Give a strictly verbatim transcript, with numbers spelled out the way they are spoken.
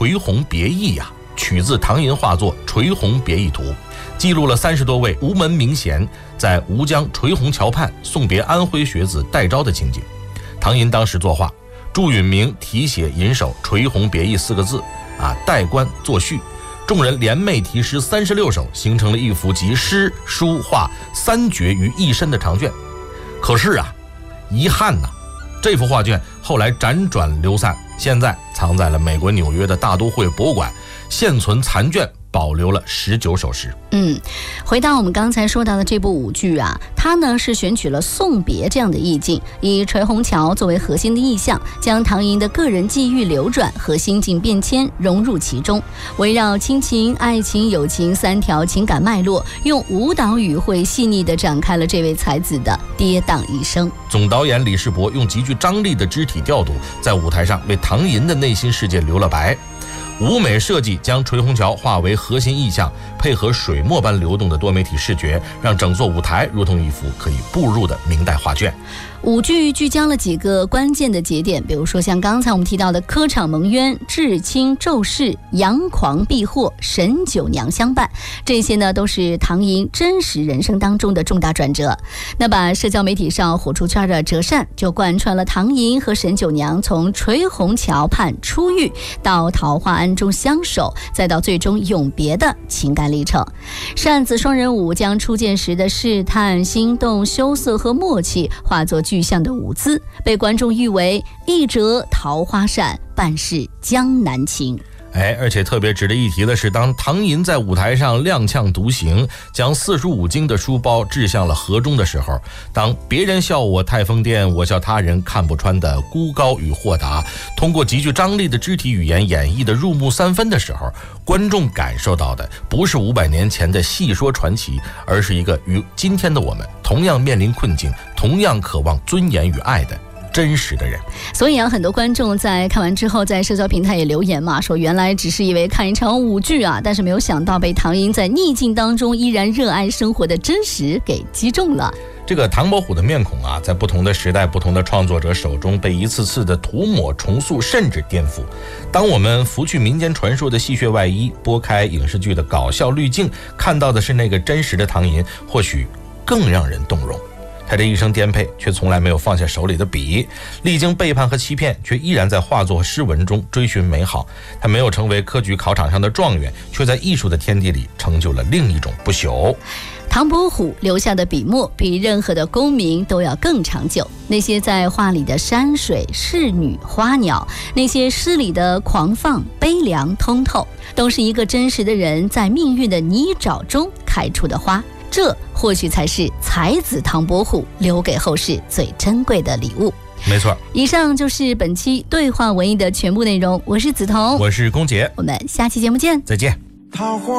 垂虹别意呀、啊，取自唐寅画作《垂虹别意图》，记录了三十多位吴门名贤在吴江垂虹桥畔送别安徽学子戴昭的情景。唐寅当时作画，祝允明题写寅首垂虹别意四个字啊，代官作序，众人联袂题诗三十六首，形成了一幅集诗书画三绝于一身的长卷。可是啊，遗憾呐、啊，这幅画卷后来辗转流散，现在藏在了美国纽约的大都会博物馆，现存残卷保留了十九首诗。 嗯，回到我们刚才说到的这部舞剧啊，它呢是选取了送别这样的意境，以垂虹桥作为核心的意象，将唐寅的个人际遇流转和心境变迁融入其中，围绕亲情、爱情、友情三条情感脉络，用舞蹈语汇细腻地展开了这位才子的跌宕一生。 总导演李世博用极具张力的肢体调度，在舞台上为唐寅的内心世界留了白。舞美设计将垂虹桥化为核心意象，配合水墨般流动的多媒体视觉，让整座舞台如同一幅可以步入的明代画卷。 舞剧聚焦了几个关键的节点，比如说像刚才我们提到的科场蒙冤、至亲咒誓、阳狂避祸、沈九娘相伴，这些呢都是唐寅真实人生当中的重大转折。那把社交媒体上火出圈的折扇，就贯穿了唐寅和沈九娘从垂虹桥畔初遇到桃花庵中相守，再到最终永别的情感历程。扇子双人舞将初见时的试探、心动、羞涩和默契化作具象的舞姿，被观众誉为一折桃花扇，半是江南情。 哎，而且特别值得一提的是，当唐寅在舞台上踉跄独行，将四书五经的书包掷向了河中的时候，当别人笑我太疯癫，我笑他人看不穿的孤高与豁达，通过极具张力的肢体语言演绎的入木三分的时候，观众感受到的不是五百年前的戏说传奇，而是一个与今天的我们同样面临困境，同样渴望尊严与爱的真实的人。 所以啊，很多观众在看完之后，在社交平台也留言嘛，说原来只是以为看一场舞剧啊，但是没有想到被唐寅在逆境当中依然热爱生活的真实给击中了。 这个唐伯虎的面孔啊，在不同的时代、不同的创作者手中被一次次的涂抹、重塑，甚至颠覆。当我们拂去民间传说的戏谑外衣，拨开影视剧的搞笑滤镜，看到的是那个真实的唐寅，或许更让人动容。他这一生颠沛，却从来没有放下手里的笔，历经背叛和欺骗，却依然在画作和诗文中追寻美好。他没有成为科举考场上的状元，却在艺术的天地里成就了另一种不朽。 唐伯虎留下的笔墨比任何的功名都要更长久，那些在画里的山水、仕女、花鸟，那些诗里的狂放、悲凉、通透，都是一个真实的人在命运的泥沼中开出的花。这或许才是才子唐伯虎留给后世最珍贵的礼物。 没错， 以上就是本期对话文艺的全部内容。我是梓潼， 我是龚杰， 我们下期节目见， 再见。 桃花